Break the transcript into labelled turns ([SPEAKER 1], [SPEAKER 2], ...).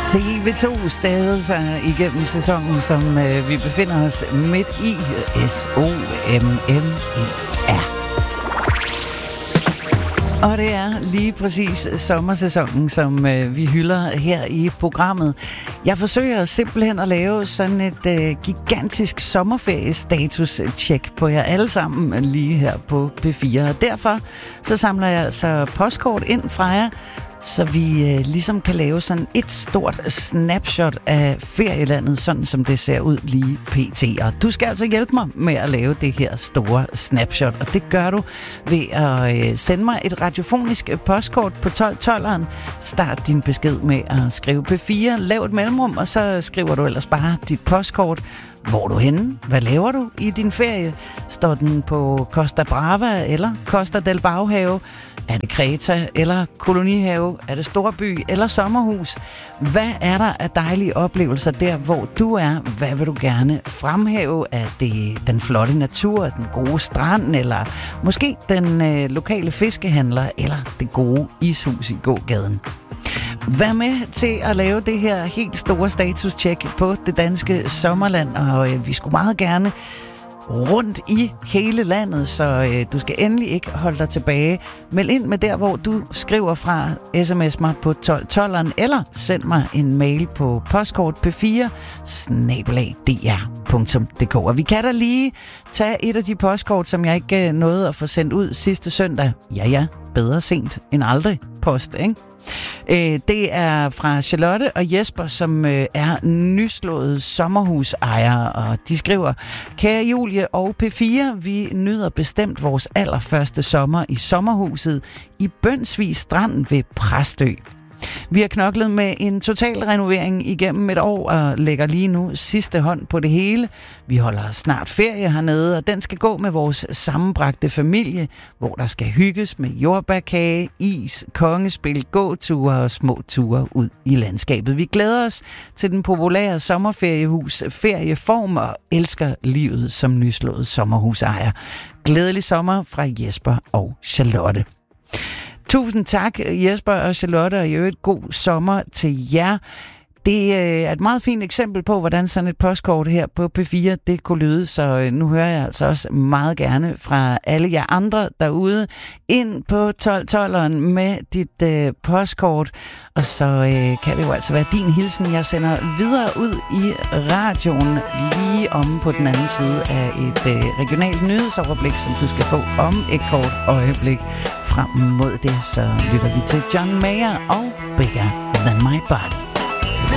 [SPEAKER 1] TV2 stadig sig igennem sæsonen, som vi befinder os midt i. SOMMER. Og det er lige præcis sommersæsonen, som vi hylder her i programmet. Jeg forsøger simpelthen at lave sådan et gigantisk sommerferiestatus-check på jer alle sammen lige her på P4. Og derfor så samler jeg altså postkort ind fra jer, så vi ligesom kan lave sådan et stort snapshot af ferielandet, sådan som det ser ud lige pt. Og du skal altså hjælpe mig med at lave det her store snapshot, og det gør du ved at sende mig et radiofonisk postkort på 1212'eren. Start din besked med at skrive P4, lav et mellemrum, og så skriver du ellers bare dit postkort. Hvor er du henne? Hvad laver du i din ferie? Står den på Costa Brava eller Costa del Baghave? Er det Kreta eller kolonihave? Er det storby eller sommerhus? Hvad er der af dejlige oplevelser der, hvor du er? Hvad vil du gerne fremhæve? Er det den flotte natur, den gode strand, eller måske den lokale fiskehandler, eller det gode ishus i gågaden? Vær med til at lave det her helt store status-check på det danske sommerland, og vi skulle meget gerne rundt i hele landet, så du skal endelig ikke holde dig tilbage. Meld ind med der, hvor du skriver fra, sms mig på 1212'eren, eller send mig en mail på postkort p4@dr.dk. Og vi kan da lige tage et af de postkort, som jeg ikke nåede at få sendt ud sidste søndag. Ja, bedre sent end aldrig post, ikke? Det er fra Charlotte og Jesper, som er nyslåede sommerhusejere, og de skriver: Kære Julie og P4, vi nyder bestemt vores allerførste sommer i sommerhuset i Bønsvig Strand ved Præstø. Vi har knoklet med en total renovering igennem et år og lægger lige nu sidste hånd på det hele. Vi holder snart ferie hernede, og den skal gå med vores sammenbragte familie, hvor der skal hygges med jordbærkage, is, kongespil, gåture og små ture ud i landskabet. Vi glæder os til den populære sommerferiehus ferieform og elsker livet som nyslået sommerhusejer. Glædelig sommer fra Jesper og Charlotte. Tusind tak, Jesper og Charlotte, og i øvrigt god sommer til jer. Det er et meget fint eksempel på, hvordan sådan et postkort her på P4, det kunne lyde, så nu hører jeg altså også meget gerne fra alle jer andre derude ind på 1212'eren med dit postkort, og så kan det jo altså være din hilsen, jeg sender videre ud i radioen lige om på den anden side af et regionalt nyhedsoverblik, som du skal få om et kort øjeblik. Frem mod det, så lytter vi til John Mayer og Bigger Than My Body.